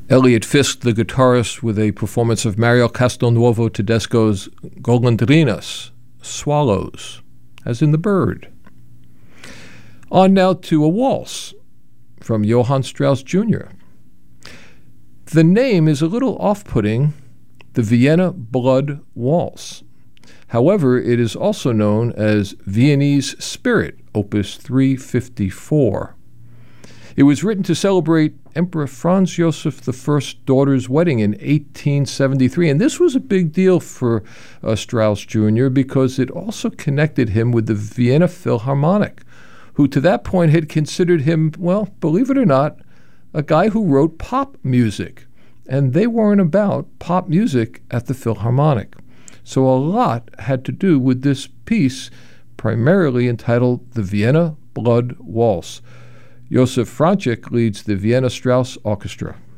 Elliot Fisk, the guitarist, with a performance of Mario Castelnuovo Tedesco's Golondrinas, Swallows, as in the bird. On now to a waltz from Johann Strauss Jr. The name is a little off-putting, the Vienna Blood Waltz. However, it is also known as Viennese Spirit, Opus 354. It was written to celebrate Emperor Franz Joseph I's daughter's wedding in 1873, and this was a big deal for Strauss Jr. because it also connected him with the Vienna Philharmonic, who to that point had considered him, well, believe it or not, a guy who wrote pop music, and they weren't about pop music at the Philharmonic. So a lot had to do with this piece, primarily entitled The Vienna Blood Waltz. Josef Franchek leads the Vienna Strauss Orchestra.